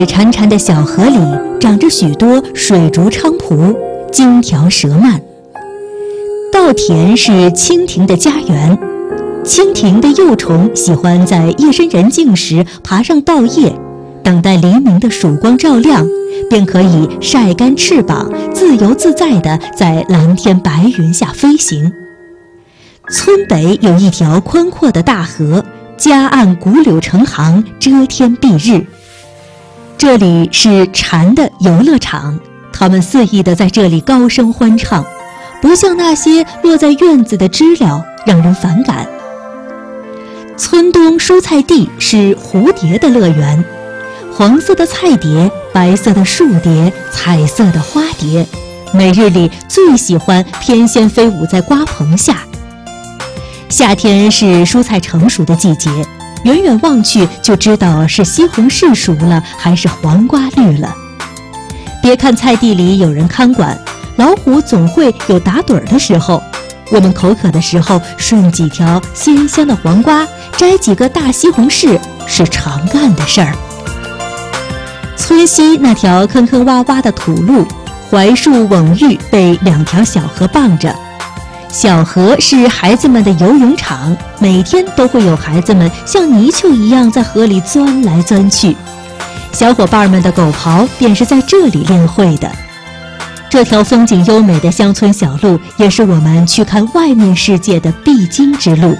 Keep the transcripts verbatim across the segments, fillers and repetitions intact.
潺潺的小河里长着许多水竹菖蒲、荆条蛇蔓。稻田是蜻蜓的家园，蜻蜓的幼虫喜欢在夜深人静时爬上稻叶，等待黎明的曙光照亮，便可以晒干翅膀，自由自在地在蓝天白云下飞行。村北有一条宽阔的大河，夹岸古柳成行，遮天蔽日。这里是蝉的游乐场，它们肆意地在这里高声欢唱，不像那些落在院子的知了让人反感。村东蔬菜地是蝴蝶的乐园，黄色的菜蝶，白色的树蝶，彩色的花蝶，每日里最喜欢翩跹飞舞在瓜棚下。夏天是蔬菜成熟的季节，远远望去就知道是西红柿熟了还是黄瓜绿了。别看菜地里有人看管，老虎总会有打盹的时候。我们口渴的时候，顺几条鲜香的黄瓜，摘几个大西红柿，是常干的事儿。村西那条坑坑洼洼的土路，槐树蓊郁被两条小河傍着。小河是孩子们的游泳场，每天都会有孩子们像泥鳅一样在河里钻来钻去。小伙伴们的狗刨便是在这里练会的。这条风景优美的乡村小路，也是我们去看外面世界的必经之路。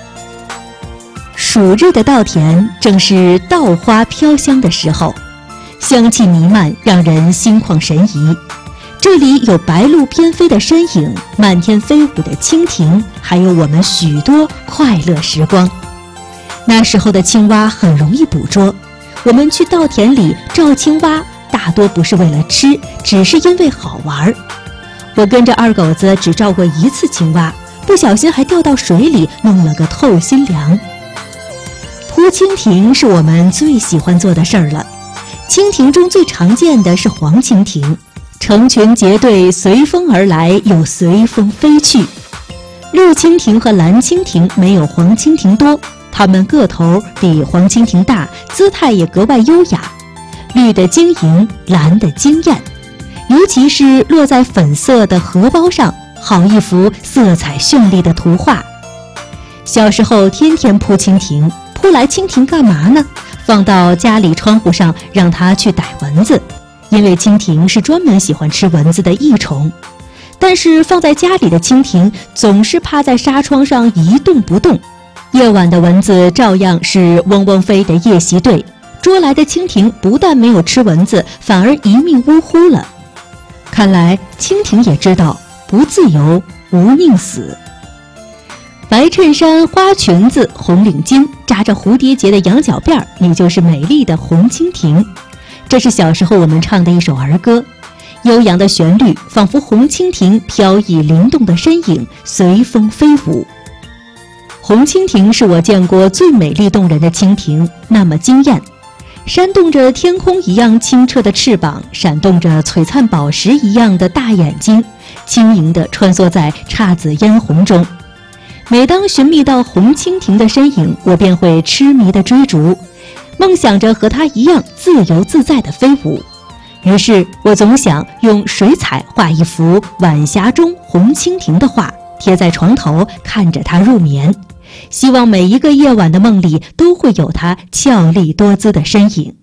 暑日的稻田正是稻花飘香的时候，香气弥漫，让人心旷神怡。这里有白鹭翩飞的身影，漫天飞舞的蜻蜓，还有我们许多快乐时光。那时候的青蛙很容易捕捉，我们去稻田里照青蛙，大多不是为了吃，只是因为好玩。我跟着二狗子只照过一次青蛙，不小心还掉到水里，弄了个透心凉。扑蜻蜓是我们最喜欢做的事儿了。蜻蜓中最常见的是黄蜻蜓，成群结队随风而来，又随风飞去。绿蜻蜓和蓝蜻蜓没有黄蜻蜓多，它们个头比黄蜻蜓大，姿态也格外优雅。绿的晶莹，蓝的惊艳，尤其是落在粉色的荷包上，好一幅色彩绚丽的图画。小时候天天扑蜻蜓，扑来蜻蜓干嘛呢？放到家里窗户上，让它去逮蚊子，因为蜻蜓是专门喜欢吃蚊子的益虫。但是放在家里的蜻蜓总是趴在纱窗上一动不动，夜晚的蚊子照样是嗡嗡飞的夜袭队，捉来的蜻蜓不但没有吃蚊子，反而一命呜呼了。看来蜻蜓也知道不自由无宁死。白衬衫、花裙子、红领巾，扎着蝴蝶结的羊角辫，也就是美丽的红蜻蜓。这是小时候我们唱的一首儿歌，悠扬的旋律仿佛红蜻蜓飘逸灵动的身影随风飞舞。红蜻蜓是我见过最美丽动人的蜻蜓，那么惊艳，扇动着天空一样清澈的翅膀，闪动着璀璨宝石一样的大眼睛，轻盈地穿梭在姹紫嫣红中。每当寻觅到红蜻蜓的身影，我便会痴迷地追逐，梦想着和它一样自由自在地飞舞。于是我总想用水彩画一幅晚霞中红蜻蜓的画，贴在床头，看着它入眠，希望每一个夜晚的梦里都会有它俏丽多姿的身影。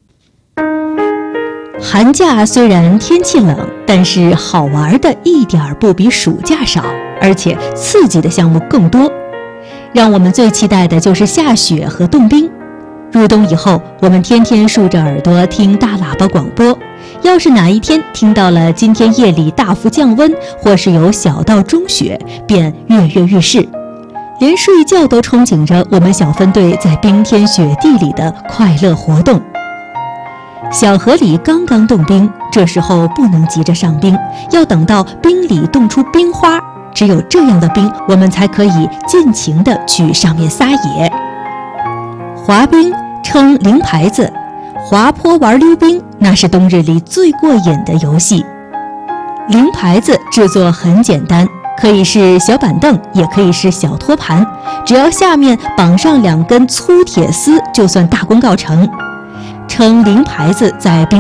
寒假虽然天气冷，但是好玩的一点不比暑假少，而且刺激的项目更多。让我们最期待的就是下雪和冻冰。入冬以后，我们天天竖着耳朵听大喇叭广播，要是哪一天听到了今天夜里大幅降温，或是有小到中雪，便跃跃欲试，连睡觉都憧憬着我们小分队在冰天雪地里的快乐活动。小河里刚刚冻冰，这时候不能急着上冰，要等到冰里冻出冰花，只有这样的冰，我们才可以尽情地去上面撒野。滑冰称零牌子，滑坡玩溜冰，那是冬日里最过瘾的游戏。零牌子制作很简单，可以是小板凳，也可以是小托盘，只要下面绑上两根粗铁丝，就算大功告成。成称灵牌子在冰